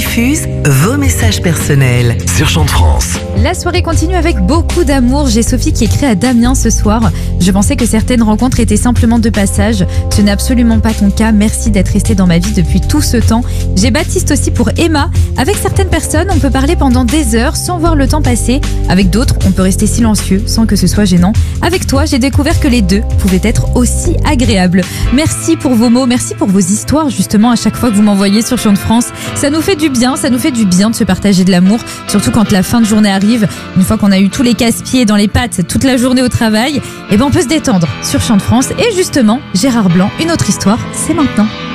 diffuse vos messages personnels. Sur Chant de France. La soirée continue avec beaucoup d'amour. J'ai Sophie qui écrit à Damien ce soir. Je pensais que certaines rencontres étaient simplement de passage. Ce n'est absolument pas ton cas. Merci d'être resté dans ma vie depuis tout ce temps. J'ai Baptiste aussi pour Emma. Avec certaines personnes, on peut parler pendant des heures sans voir le temps passer. Avec d'autres, on peut rester silencieux sans que ce soit gênant. Avec toi, j'ai découvert que les deux pouvaient être aussi agréables. Merci pour vos mots, merci pour vos histoires justement à chaque fois que vous m'envoyez sur Chant de France. Ça nous fait du bien de se partager de l'amour, surtout quand la fin de journée arrive. Une fois qu'on a eu tous les casse-pieds dans les pattes toute la journée au travail, on peut se détendre sur Chant de France. Et justement, Gérard Blanc, une autre histoire, c'est maintenant.